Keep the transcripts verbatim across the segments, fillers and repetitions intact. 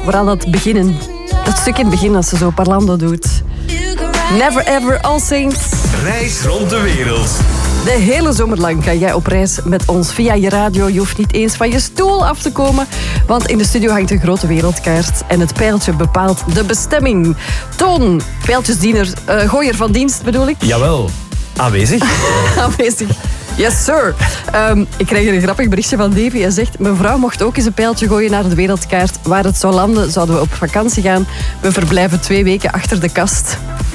Vooral dat beginnen. Dat stuk in het begin als ze zo Parlando doet. Never ever, All Saints. Reis rond de wereld. De hele zomer lang ga jij op reis met ons via je radio. Je hoeft niet eens van je stoel af te komen. Want in de studio hangt een grote wereldkaart. En het pijltje bepaalt de bestemming. Toon, pijltjesdiener, uh, gooier van dienst bedoel ik. Jawel, aanwezig. Aanwezig. Yes, sir. Um, ik kreeg een grappig berichtje van Davy. Hij zegt, mijn vrouw mocht ook eens een pijltje gooien naar de wereldkaart. Waar het zou landen, zouden we op vakantie gaan. We verblijven twee weken achter de kast.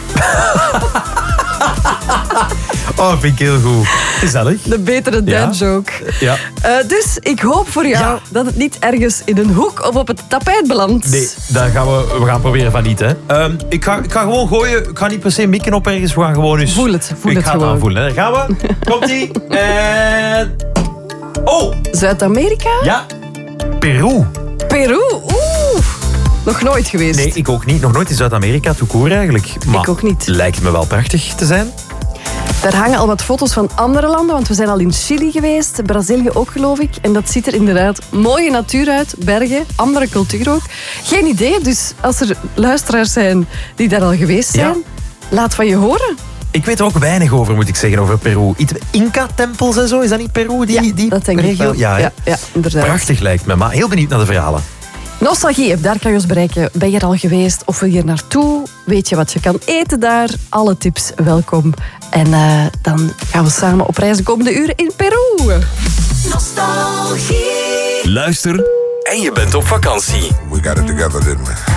Oh, vind ik heel goed. Gezellig. De betere dad-joke. Ja. Uh, dus ik hoop voor jou ja. dat het niet ergens in een hoek of op het tapijt belandt. Nee, daar gaan we, we gaan proberen van niet. Hè. Um, ik, ga, ik ga gewoon gooien. Ik ga niet per se mikken op ergens. We gaan gewoon eens... Voel het, voel ik het ga gewoon. het aanvoelen. Hè. Daar gaan we. Komt-ie. En... Oh! Zuid-Amerika? Ja. Peru. Peru? Oeh. Nog nooit geweest. Nee, ik ook niet. Nog nooit in Zuid-Amerika, tout court eigenlijk. Maar ik ook niet. Lijkt me wel prachtig te zijn. Daar hangen al wat foto's van andere landen, want we zijn al in Chili geweest, Brazilië ook geloof ik. En dat ziet er inderdaad mooie natuur uit, bergen, andere cultuur ook. Geen idee, dus als er luisteraars zijn die daar al geweest zijn, ja. laat van je horen. Ik weet er ook weinig over, moet ik zeggen, over Peru. Iets Inca-tempels en zo, is dat niet Peru? Die, ja, die dat denk regio? ik wel. Ja, ja, ja, inderdaad. Prachtig lijkt me, maar heel benieuwd naar de verhalen. Nostalgie, daar kan je ons bereiken. Ben je er al geweest of wil je er naartoe? Weet je wat je kan eten daar? Alle tips welkom. En uh, dan gaan we samen op reis de komende uren in Peru. Nostalgie. Luister en je bent op vakantie. We got it together, didn't we?